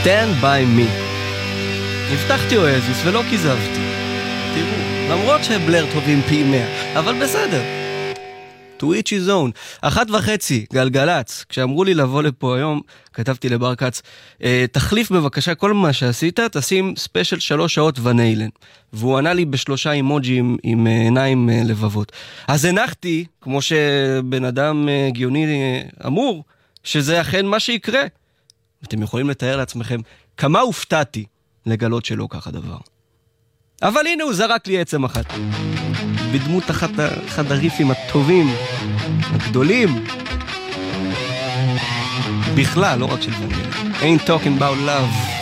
Stand by me. הבטחתי אוהזיס ולא כיזבתי. תראו, למרות שבלר טובים פי 100, אבל בסדר. To each his own. 1:30, גלגלץ. כשאמרו לי לבוא לפה היום, כתבתי לבר קץ, תחליף בבקשה כל מה שעשית, תשים ספיישל 3 שעות וניילן. והוא ענה לי ב3 אימוג'ים עם עיניים לבבות. אז הנחתי, כמו שבן אדם גיוני אמור, שזה אכן מה שיקרה. אתם יכולים לתאר לעצמכם כמה הופתעתי לגלות שלא ככה דבר. אבל הנה הוא זרק לי עצם אחת. בדמות אחד הריפים הטובים, הגדולים. בכלל, לא רק של פנגל. Ain't talking about love.